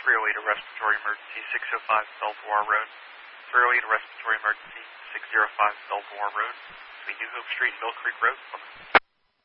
308 a respiratory emergency, 605 Belvoir Road. 308 a respiratory emergency, 605 Belvoir Road. Between New Hope Street and Mill Creek Road.